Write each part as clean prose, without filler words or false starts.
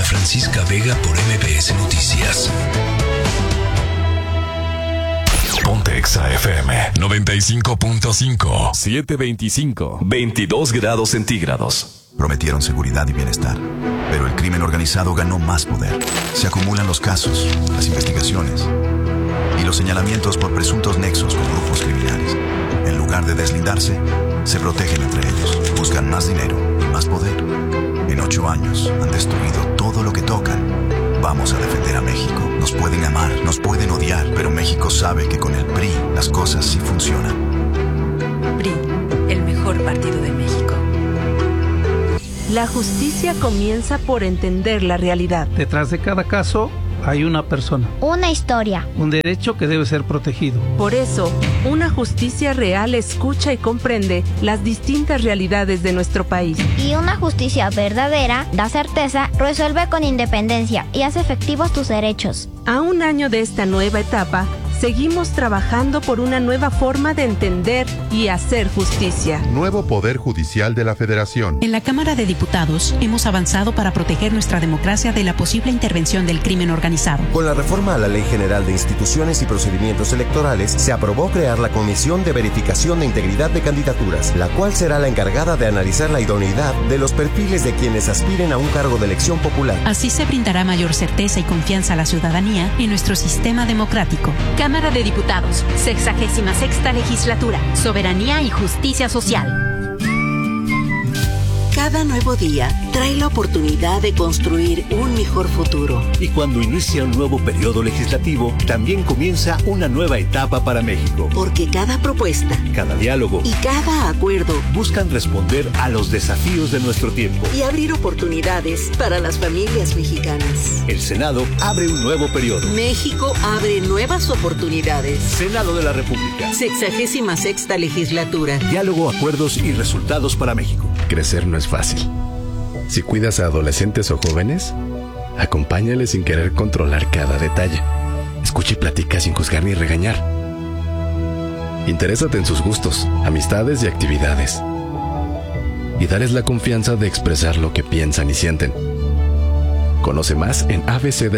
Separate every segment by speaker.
Speaker 1: Francisca Vega por MBS Noticias.
Speaker 2: Ponte Exa FM 95.5, 725, 22 grados centígrados.
Speaker 3: Prometieron seguridad y bienestar, pero el crimen organizado ganó más poder. Se acumulan los casos, las investigaciones y los señalamientos por presuntos nexos con grupos criminales. En lugar de deslindarse, se protegen entre ellos, buscan más dinero y más poder. En 8 años han destruido todo lo que tocan. Vamos a defender a México. Nos pueden amar, nos pueden odiar, pero México sabe que con el PRI las cosas sí funcionan.
Speaker 4: PRI, el mejor partido de México.
Speaker 5: La justicia comienza por entender la realidad.
Speaker 6: Detrás de cada caso hay una persona.
Speaker 7: Una historia.
Speaker 6: Un derecho que debe ser protegido.
Speaker 5: Por eso, una justicia real escucha y comprende las distintas realidades de nuestro país.
Speaker 7: Y una justicia verdadera da certeza, resuelve con independencia y hace efectivos tus derechos.
Speaker 5: A un año de esta nueva etapa, seguimos trabajando por una nueva forma de entender y hacer justicia.
Speaker 8: Nuevo Poder Judicial de la Federación.
Speaker 9: En la Cámara de Diputados hemos avanzado para proteger nuestra democracia de la posible intervención del crimen organizado.
Speaker 10: Con la reforma a la Ley General de Instituciones y Procedimientos Electorales, se aprobó crear la Comisión de Verificación de Integridad de Candidaturas, la cual será la encargada de analizar la idoneidad de los perfiles de quienes aspiren a un cargo de elección popular.
Speaker 9: Así se brindará mayor certeza y confianza a la ciudadanía en nuestro sistema democrático.
Speaker 11: Cámara de Diputados, 66ª Legislatura, Soberanía y Justicia Social.
Speaker 12: Cada nuevo día trae la oportunidad de construir un mejor futuro.
Speaker 13: Y cuando inicia un nuevo periodo legislativo, también comienza una nueva etapa para México.
Speaker 12: Porque cada propuesta,
Speaker 13: cada diálogo
Speaker 12: y cada acuerdo
Speaker 13: buscan responder a los desafíos de nuestro tiempo
Speaker 12: y abrir oportunidades para las familias mexicanas.
Speaker 13: El Senado abre un nuevo periodo.
Speaker 12: México abre nuevas oportunidades.
Speaker 13: Senado de la República.
Speaker 12: 66ª Legislatura.
Speaker 13: Diálogo, acuerdos y resultados para México.
Speaker 14: Crecer no es fácil. Si cuidas a adolescentes o jóvenes, acompáñales sin querer controlar cada detalle. Escucha y platica sin juzgar ni regañar. Interésate en sus gustos, amistades y actividades. Y dales la confianza de expresar lo que piensan y sienten. Conoce más en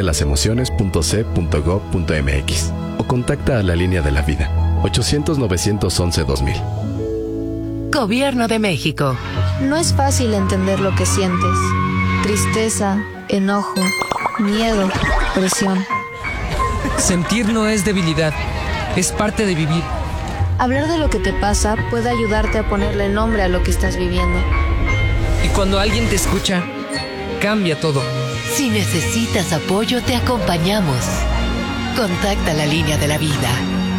Speaker 14: abcdelalemociones.c.gov.mx o contacta a la Línea de la Vida 800-911-2000.
Speaker 15: Gobierno de México.
Speaker 16: No es fácil entender lo que sientes. Tristeza, enojo, miedo, presión.
Speaker 17: Sentir no es debilidad, es parte de vivir.
Speaker 16: Hablar de lo que te pasa puede ayudarte a ponerle nombre a lo que estás viviendo.
Speaker 17: Y cuando alguien te escucha, cambia todo.
Speaker 15: Si necesitas apoyo, te acompañamos. Contacta la Línea de la Vida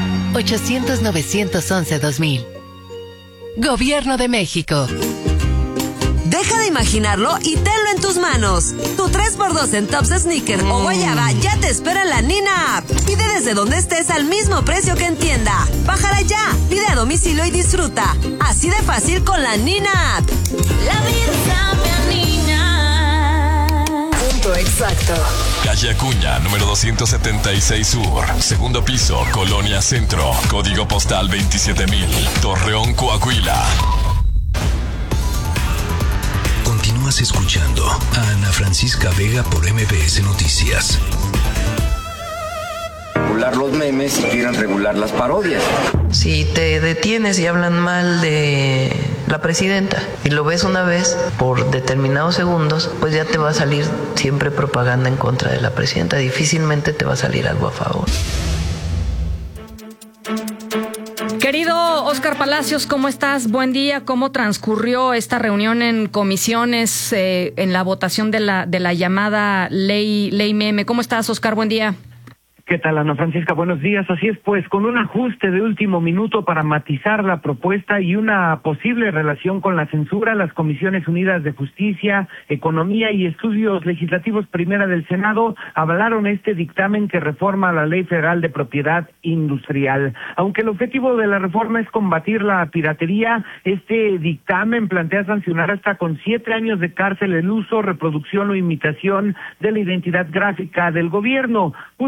Speaker 15: 800-911-2000. Gobierno de México.
Speaker 18: Deja de imaginarlo y tenlo en tus manos. Tu 3x2 en tops, sneaker o guayaba ya te espera en la Nina App. Pide desde donde estés al mismo precio que en tienda. Bájala ya, pide a domicilio y disfruta. Así de fácil con la Nina App.
Speaker 19: La vida me anina.
Speaker 18: Punto exacto.
Speaker 2: Calle Acuña, número 276 Sur, segundo piso, Colonia Centro, código postal 27000, Torreón, Coahuila.
Speaker 1: Continúas escuchando a Ana Francisca Vega por MBS Noticias.
Speaker 20: Regular los memes y quieren regular las parodias.
Speaker 21: Si te detienes y hablan mal de la presidenta y lo ves una vez por determinados segundos, pues ya te va a salir siempre propaganda en contra de la presidenta. Difícilmente te va a salir algo a favor.
Speaker 22: Querido Óscar Palacios, ¿cómo estás? Buen día. ¿Cómo transcurrió esta reunión en comisiones en la votación de la llamada ley meme? ¿Cómo estás, Óscar? Buen día.
Speaker 23: ¿Qué tal, Ana Francisca? Buenos días. Así es, pues, con un ajuste de último minuto para matizar la propuesta y una posible relación con la censura, las Comisiones Unidas de Justicia, Economía y Estudios Legislativos Primera del Senado avalaron este dictamen que reforma la Ley Federal de Propiedad Industrial. Aunque el objetivo de la reforma es combatir la piratería, este dictamen plantea sancionar hasta con 7 años de cárcel el uso, reproducción o imitación de la identidad gráfica del gobierno. Justo esta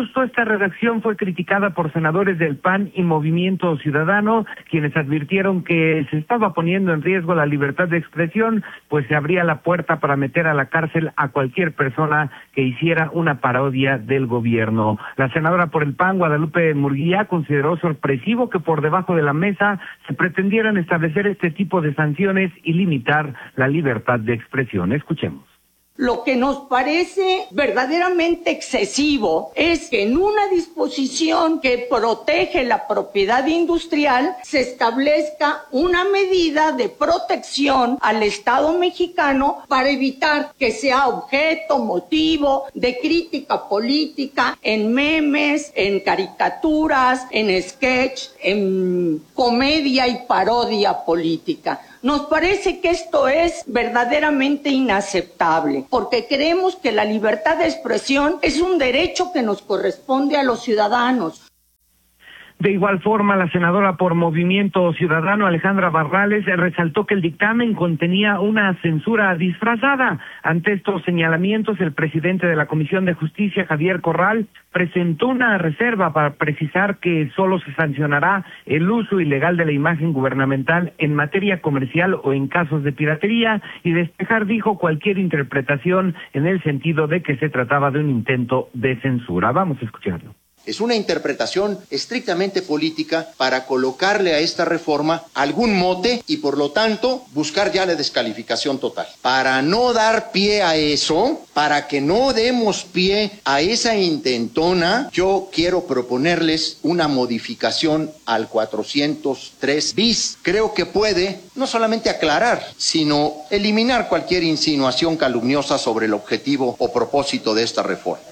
Speaker 23: redacción fue criticada por senadores del PAN y Movimiento Ciudadano, quienes advirtieron que se estaba poniendo en riesgo la libertad de expresión, pues se abría la puerta para meter a la cárcel a cualquier persona que hiciera una parodia del gobierno. La senadora por el PAN, Guadalupe Murguía, consideró sorpresivo que por debajo de la mesa se pretendieran establecer este tipo de sanciones y limitar la libertad de expresión. Escuchemos.
Speaker 3: Lo que nos parece verdaderamente excesivo es que en una disposición que protege la propiedad industrial se establezca una medida de protección al Estado mexicano para evitar que sea objeto, motivo de crítica política en memes, en caricaturas, en sketch, en comedia y parodia política. Nos parece que esto es verdaderamente inaceptable, porque creemos que la libertad de expresión es un derecho que nos corresponde a los ciudadanos.
Speaker 23: De igual forma, la senadora por Movimiento Ciudadano, Alejandra Barrales, resaltó que el dictamen contenía una censura disfrazada. Ante estos señalamientos, el presidente de la Comisión de Justicia, Javier Corral, presentó una reserva para precisar que solo se sancionará el uso ilegal de la imagen gubernamental en materia comercial o en casos de piratería, y despejar, dijo, cualquier interpretación en el sentido de que se trataba de un intento de censura. Vamos a escucharlo.
Speaker 4: Es una interpretación estrictamente política para colocarle a esta reforma algún mote y, por lo tanto, buscar ya la descalificación total. Para no dar pie a eso, para que no demos pie a esa intentona, yo quiero proponerles una modificación al 403 bis. Creo que puede no solamente aclarar, sino eliminar cualquier insinuación calumniosa sobre el objetivo o propósito de esta reforma.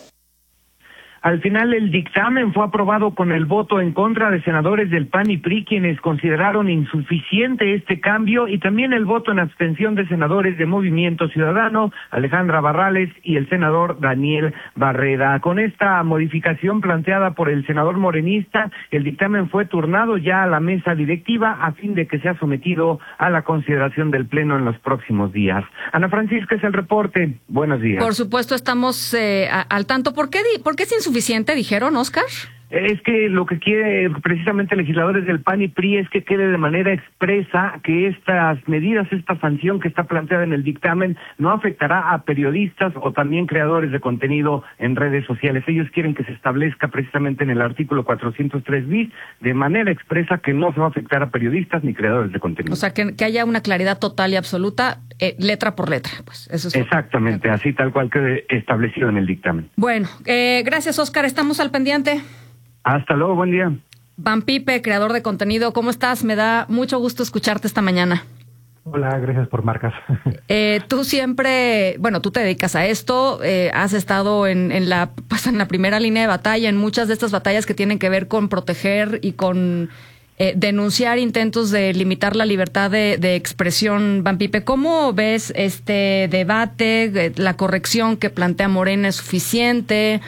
Speaker 23: Al final, el dictamen fue aprobado con el voto en contra de senadores del PAN y PRI, quienes consideraron insuficiente este cambio, y también el voto en abstención de senadores de Movimiento Ciudadano, Alejandra Barrales y el senador Daniel Barreda. Con esta modificación planteada por el senador morenista, el dictamen fue turnado ya a la mesa directiva a fin de que sea sometido a la consideración del Pleno en los próximos días. Ana Francisca, es el reporte. Buenos días.
Speaker 22: Por supuesto, estamos al tanto. ¿Por qué es insuficiente, dijeron, Oscar?
Speaker 23: Es que lo que quiere precisamente legisladores del PAN y PRI es que quede de manera expresa que estas medidas, esta sanción que está planteada en el dictamen no afectará a periodistas o también creadores de contenido en redes sociales. Ellos quieren que se establezca precisamente en el artículo 403 bis de manera expresa que no se va a afectar a periodistas ni creadores de contenido.
Speaker 22: O sea, que haya una claridad total y absoluta, letra por letra. Pues eso es
Speaker 23: exactamente, así tal cual quede establecido en el dictamen.
Speaker 22: Bueno, gracias, Oscar. Estamos al pendiente.
Speaker 23: Hasta luego, buen día.
Speaker 22: Van Pipe, creador de contenido, ¿cómo estás? Me da mucho gusto escucharte esta mañana.
Speaker 6: Hola, gracias por marcas.
Speaker 22: Tú siempre, tú te dedicas a esto, has estado en la primera línea de batalla, en muchas de estas batallas que tienen que ver con proteger y con denunciar intentos de limitar la libertad de expresión. Van Pipe, ¿cómo ves este debate? ¿La corrección que plantea Morena es suficiente?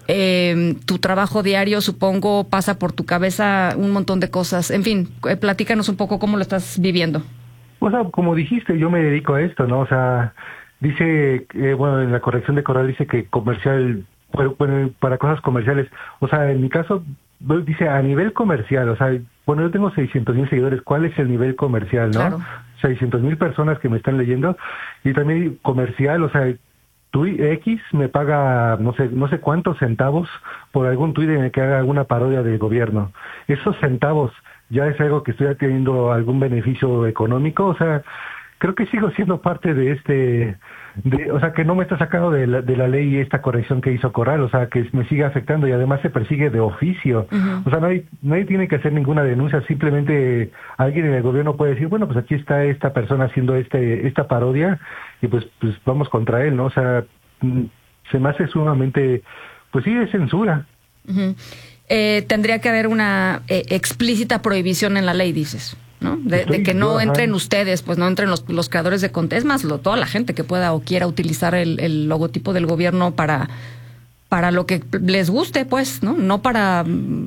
Speaker 22: Tu trabajo diario, supongo, pasa por tu cabeza un montón de cosas. En fin, platícanos un poco cómo lo estás viviendo.
Speaker 6: O sea, como dijiste, yo me dedico a esto, ¿no? O sea, dice, en la corrección de Corral dice que comercial, para cosas comerciales. O sea, en mi caso, dice a nivel comercial, o sea, yo tengo 600,000 seguidores, ¿cuál es el nivel comercial, no? Claro. 600,000 personas que me están leyendo, y también comercial, o sea, X me paga no sé cuántos centavos por algún tuit en el que haga alguna parodia del gobierno. Esos centavos ya es algo que estoy teniendo algún beneficio económico. O sea, creo que sigo siendo parte de o sea, que no me está sacando de la ley esta corrección que hizo Corral, o sea, que me sigue afectando y además se persigue de oficio. Uh-huh. O sea, nadie tiene que hacer ninguna denuncia, simplemente alguien en el gobierno puede decir, bueno, pues aquí está esta persona haciendo esta parodia y pues vamos contra él, ¿no? O sea, se me hace sumamente, pues sí, es censura.
Speaker 22: Uh-huh. Tendría que haber una explícita prohibición en la ley, dices, ¿no? De que no entren ustedes, pues no entren los creadores de contenido, es más, toda la gente que pueda o quiera utilizar el logotipo del gobierno para lo que les guste, pues, no para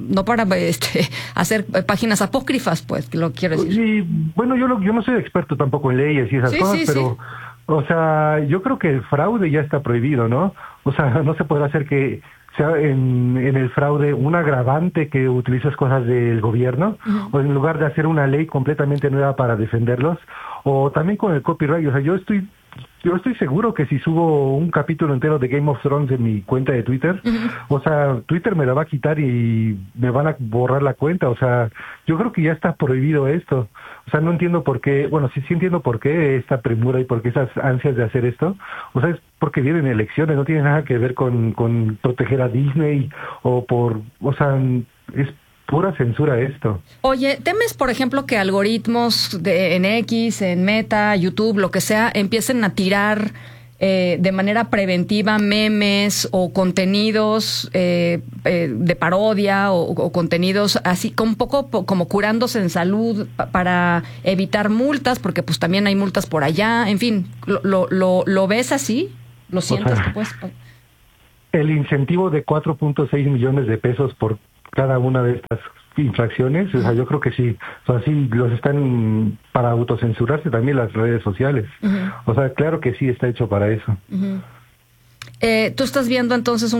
Speaker 22: hacer páginas apócrifas, pues, lo quiero decir.
Speaker 6: Sí, bueno, yo no soy experto tampoco en leyes y esas cosas, pero o sea, yo creo que el fraude ya está prohibido, ¿no? O sea, no se podrá hacer que sea en el fraude un agravante que utilizas cosas del gobierno, o en lugar de hacer una ley completamente nueva para defenderlos, o también con el copyright. O sea, yo estoy seguro que si subo un capítulo entero de Game of Thrones en mi cuenta de Twitter, o sea, Twitter me la va a quitar y me van a borrar la cuenta. O sea, yo creo que ya está prohibido esto. O sea, no entiendo por qué, bueno, sí entiendo por qué esta premura y por qué esas ansias de hacer esto. O sea, es porque vienen elecciones, no tiene nada que ver con proteger a Disney o sea, es pura censura esto.
Speaker 22: Oye, ¿temes, por ejemplo, que algoritmos en X, en Meta, YouTube, lo que sea, empiecen a tirar de manera preventiva memes o contenidos de parodia o contenidos así, un poco como curándose en salud para evitar multas, porque pues también hay multas por allá, en fin, ¿lo ves así? ¿Lo sientes?
Speaker 6: O sea,
Speaker 22: pues?
Speaker 6: El incentivo de 4.6 millones de pesos por cada una de estas infracciones, o sea, yo creo que sí, o sea, sí los están para autocensurarse también las redes sociales. O sea, claro que sí está hecho para eso.
Speaker 22: ¿Tú estás viendo entonces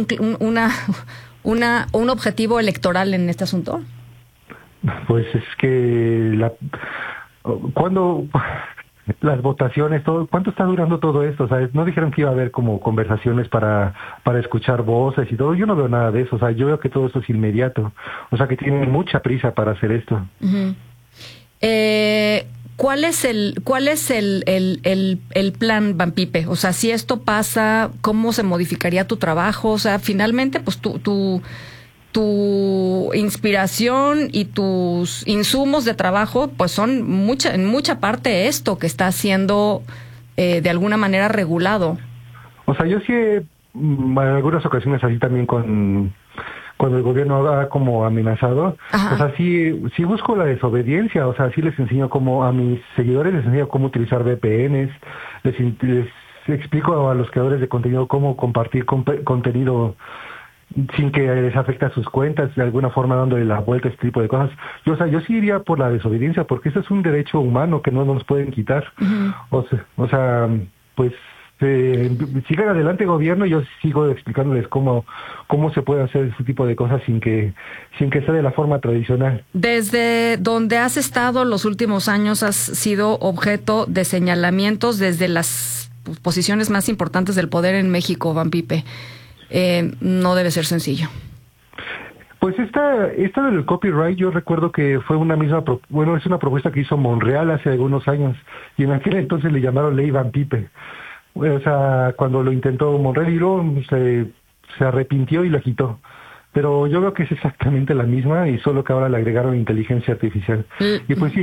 Speaker 22: un objetivo electoral en este asunto?
Speaker 6: Pues es que cuando las votaciones, todo, ¿cuánto está durando todo esto? O sea, no dijeron que iba a haber como conversaciones para escuchar voces y todo. Yo no veo nada de eso. O sea, yo veo que todo esto es inmediato. O sea, que tienen mucha prisa para hacer esto.
Speaker 22: ¿Cuál es el plan, Van Pipe? O sea, si esto pasa, ¿cómo se modificaría tu trabajo? O sea, finalmente, pues tu inspiración y tus insumos de trabajo, pues son en mucha parte esto que está siendo de alguna manera regulado.
Speaker 6: O sea, yo sí en algunas ocasiones así también cuando el gobierno ha como amenazado, o sea, sí busco la desobediencia. O sea, sí les enseño a mis seguidores les enseño cómo utilizar VPNs, les explico a los creadores de contenido cómo compartir contenido sin que les afecte a sus cuentas, de alguna forma dándole la vuelta a este tipo de cosas. Yo sí iría por la desobediencia, porque eso es un derecho humano que no nos pueden quitar. O sea, pues sigan adelante gobierno, yo sigo explicándoles cómo se puede hacer ese tipo de cosas sin que sea de la forma tradicional.
Speaker 22: Desde donde has estado los últimos años has sido objeto de señalamientos desde las posiciones más importantes del poder en México, Van Pipe. No debe ser sencillo.
Speaker 6: Pues esta del copyright, yo recuerdo que fue es una propuesta que hizo Monreal hace algunos años, y en aquel entonces le llamaron Ley Van Pipe. O sea, cuando lo intentó Monreal y luego se arrepintió y la quitó. Pero yo veo que es exactamente la misma, y solo que ahora le agregaron inteligencia artificial. Y pues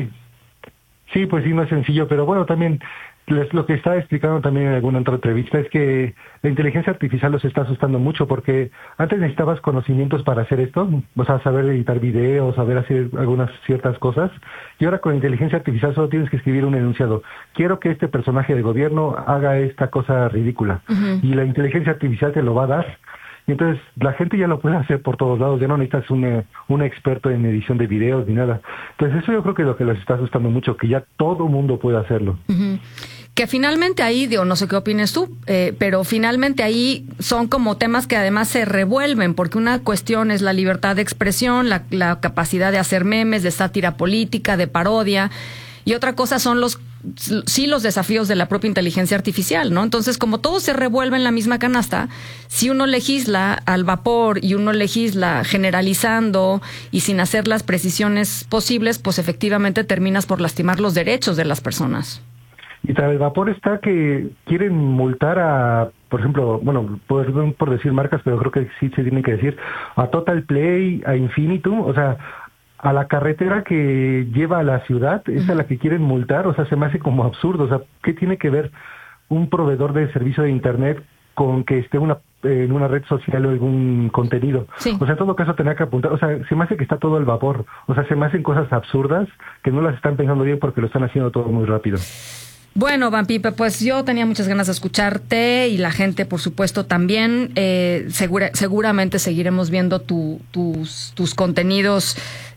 Speaker 6: sí, pues sí, no es sencillo, pero bueno, también lo que estaba explicando también en alguna otra entrevista es que la inteligencia artificial los está asustando mucho, porque antes necesitabas conocimientos para hacer esto, o sea, saber editar videos, saber hacer algunas ciertas cosas, y ahora con inteligencia artificial solo tienes que escribir un enunciado: quiero que este personaje de gobierno haga esta cosa ridícula, y la inteligencia artificial te lo va a dar. Y entonces la gente ya lo puede hacer por todos lados, ya no necesitas un experto en edición de videos ni nada. Entonces eso yo creo que es lo que les está asustando mucho, que ya todo mundo puede hacerlo.
Speaker 22: Que finalmente ahí, no sé qué opines tú, pero finalmente ahí son como temas que además se revuelven, porque una cuestión es la libertad de expresión, la capacidad de hacer memes, de sátira política, de parodia, y otra cosa son los desafíos de la propia inteligencia artificial, ¿no? Entonces, como todo se revuelve en la misma canasta, si uno legisla al vapor y uno legisla generalizando y sin hacer las precisiones posibles, pues efectivamente terminas por lastimar los derechos de las personas.
Speaker 6: Y tras el vapor está que quieren multar a, por ejemplo, bueno, por decir marcas, pero creo que sí se tiene que decir, a Total Play, a Infinitum, o sea, a la carretera que lleva a la ciudad, es a la que quieren multar. O sea, se me hace como absurdo. O sea, ¿qué tiene que ver un proveedor de servicio de internet con que esté en una red social o algún contenido? Sí. O sea, en todo caso tenía que apuntar. O sea, se me hace que está todo al vapor. O sea, se me hacen cosas absurdas que no las están pensando bien porque lo están haciendo todo muy rápido.
Speaker 22: Bueno, Van Pipe, pues yo tenía muchas ganas de escucharte y la gente, por supuesto, también. Seguramente seguiremos viendo tus contenidos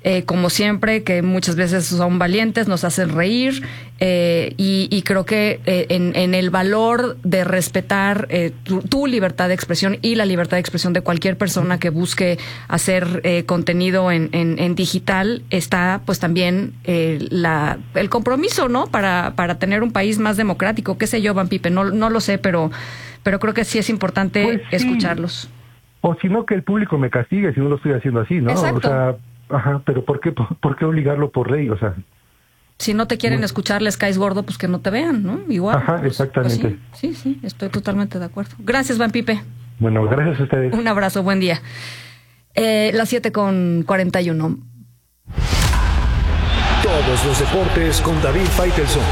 Speaker 22: como siempre, que muchas veces son valientes, nos hacen reír, y creo que en el valor de respetar tu libertad de expresión y la libertad de expresión de cualquier persona que busque hacer contenido en digital está pues también el compromiso, ¿no? Para tener un país más democrático, qué sé yo, Van Pipe, no lo sé, pero creo que sí es importante
Speaker 6: pues sí.
Speaker 22: escucharlos.
Speaker 6: O si no, que el público me castigue si no lo estoy haciendo así, ¿no?
Speaker 22: Exacto.
Speaker 6: O sea, ajá, pero ¿por qué obligarlo por ley? O sea,
Speaker 22: si no te quieren escuchar, les caes gordo, pues que no te vean, ¿no? Igual.
Speaker 6: Ajá,
Speaker 22: pues,
Speaker 6: exactamente.
Speaker 22: Pues sí, estoy totalmente de acuerdo. Gracias, Van Pipe.
Speaker 6: Bueno, gracias a ustedes.
Speaker 22: Un abrazo, buen día. Las 7:41.
Speaker 13: Todos los deportes con David Faitelson.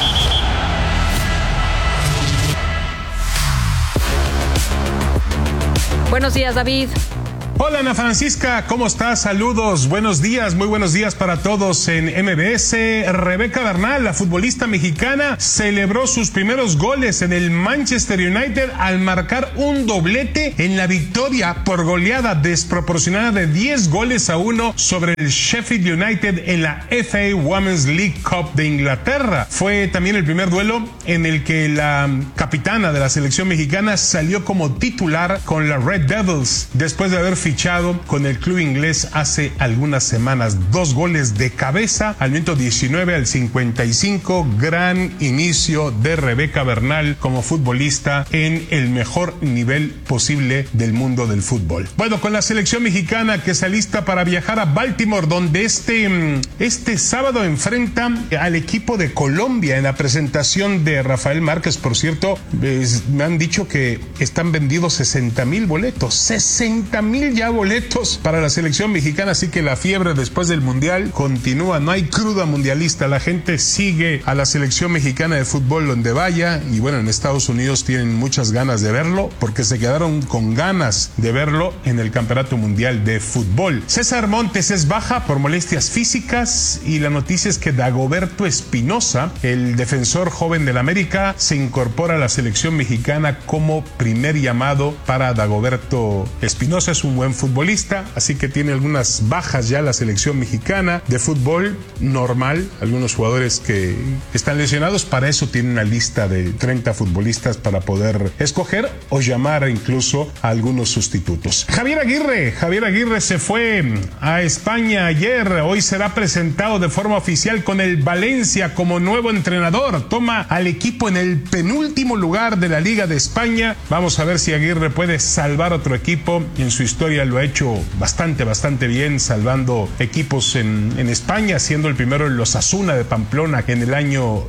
Speaker 22: Buenos días, David.
Speaker 5: Hola, Ana Francisca, ¿cómo estás? Saludos, buenos días, muy buenos días para todos en MBS. Rebeca Bernal, la futbolista mexicana, celebró sus primeros goles en el Manchester United al marcar un doblete en la victoria por goleada desproporcionada de 10-1 sobre el Sheffield United en la FA Women's League Cup de Inglaterra. Fue también el primer duelo en el que la capitana de la selección mexicana salió como titular con la Red Devils, después de haber fichado con el club inglés hace algunas semanas. 2 goles de cabeza al minuto 19 al 55. Gran inicio de Rebeca Bernal como futbolista en el mejor nivel posible del mundo del fútbol. Bueno, con la selección mexicana que se alista para viajar a Baltimore, donde este sábado enfrenta al equipo de Colombia en la presentación de Rafael Márquez. Por cierto, me han dicho que están vendidos 60,000 boletos. 60,000 ya boletos para la selección mexicana, así que la fiebre después del mundial continúa, no hay cruda mundialista, la gente sigue a la selección mexicana de fútbol donde vaya, y bueno, en Estados Unidos tienen muchas ganas de verlo, porque se quedaron con ganas de verlo en el Campeonato Mundial de Fútbol. César Montes es baja por molestias físicas, y la noticia es que Dagoberto Espinosa, el defensor joven del América, se incorpora a la selección mexicana como primer llamado para Dagoberto Espinosa. Es un buen futbolista, así que tiene algunas bajas ya la selección mexicana de fútbol normal, algunos jugadores que están lesionados. Para eso tiene una lista de 30 futbolistas para poder escoger o llamar incluso a algunos sustitutos. Javier Aguirre se fue a España ayer, hoy será presentado de forma oficial con el Valencia como nuevo entrenador. Toma al equipo en el penúltimo lugar de la Liga de España. Vamos a ver si Aguirre puede salvar otro equipo. En su historia lo ha hecho bastante bien, salvando equipos en España, siendo el primero en los Osasuna de Pamplona en el año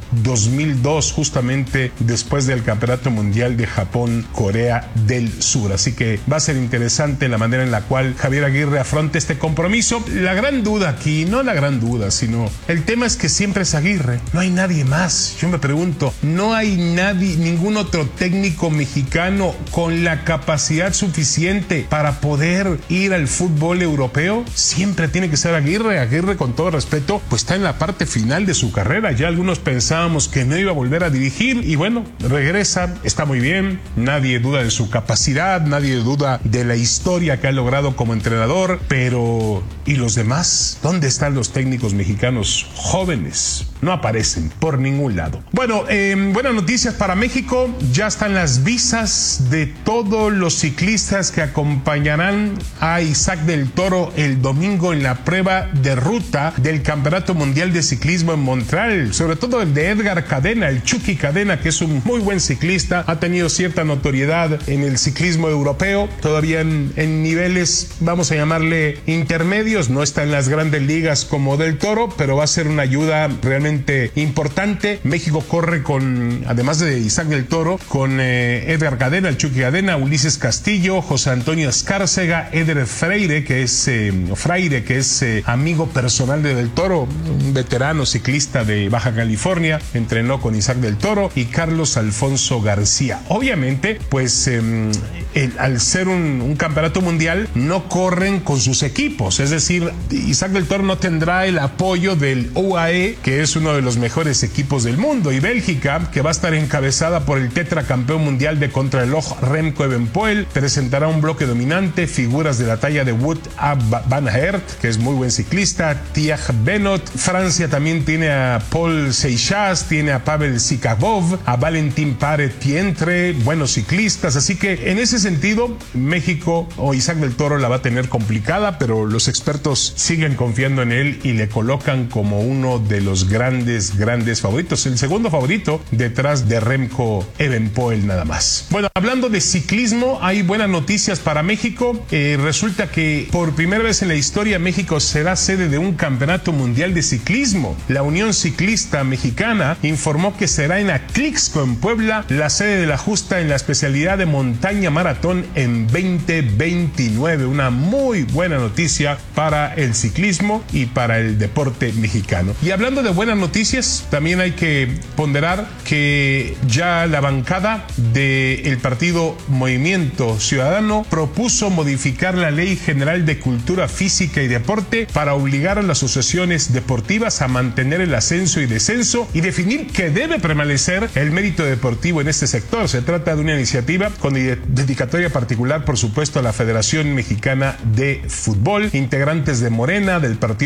Speaker 5: 2002, justamente después del Campeonato Mundial de Japón, Corea del Sur. Así que va a ser interesante la manera en la cual Javier Aguirre afronte este compromiso. La gran duda aquí, no la gran duda, sino el tema es que siempre es Aguirre, no hay nadie más. Yo me pregunto, no hay ningún otro técnico mexicano con la capacidad suficiente para poder ir al fútbol europeo. Siempre tiene que ser Aguirre. Aguirre, con todo respeto, pues está en la parte final de su carrera. Ya algunos pensábamos que no iba a volver a dirigir, y bueno, regresa, está muy bien, nadie duda de su capacidad, nadie duda de la historia que ha logrado como entrenador, pero ¿y los demás? ¿Dónde están los técnicos mexicanos jóvenes? No aparecen por ningún lado. Bueno, buenas noticias para México. Ya están las visas de todos los ciclistas que acompañarán a Isaac del Toro el domingo en la prueba de ruta del Campeonato Mundial de Ciclismo en Montreal. Sobre todo el de Edgar Cadena, el Chucky Cadena, que es un muy buen ciclista. Ha tenido cierta notoriedad en el ciclismo europeo. Todavía en niveles, vamos a llamarle intermedios. No está en las grandes ligas como del Toro, pero va a ser una ayuda realmente importante. México corre con, además de Isaac del Toro, con Edgar Cadena, el Chucky Cadena, Ulises Castillo, José Antonio Escárcega, Eder Freire, que es amigo personal de Del Toro, un veterano ciclista de Baja California, entrenó con Isaac del Toro, y Carlos Alfonso García. Obviamente, pues al ser un campeonato mundial, no corren con sus equipos, es decir, Isaac del Toro no tendrá el apoyo del UAE, que es uno de los mejores equipos del mundo, y Bélgica, que va a estar encabezada por el tetracampeón mundial de contrarreloj Remco Evenepoel, presentará un bloque dominante. figuras de la talla de Wout van Aert, que es muy buen ciclista, Thiago Benot. Francia también tiene a Paul Seixas, tiene a Pavel Sikavov, a Valentin Pare-Pientre, buenos ciclistas. Así que en ese sentido, México o Isaac del Toro la va a tener complicada, pero los expertos siguen confiando en él y le colocan como uno de los grandes favoritos. El segundo favorito detrás de Remco Evenepoel nada más. Bueno, hablando de ciclismo, hay buenas noticias para México. Resulta que por primera vez en la historia México será sede de un campeonato mundial de ciclismo. La Unión Ciclista Mexicana informó que será en Atlixco, en Puebla, la sede de la justa en la especialidad de montaña maratón en 2029. Una muy buena noticia para el ciclismo y para el deporte mexicano. Y hablando de buenas noticias, también hay que ponderar que ya la bancada del partido Movimiento Ciudadano propuso modificar la Ley General de Cultura Física y Deporte para obligar a las asociaciones deportivas a mantener el ascenso y descenso y definir que debe prevalecer el mérito deportivo en este sector. Se trata de una iniciativa con dedicatoria particular, por supuesto, a la Federación Mexicana de Fútbol, integrantes de Morena, del Partido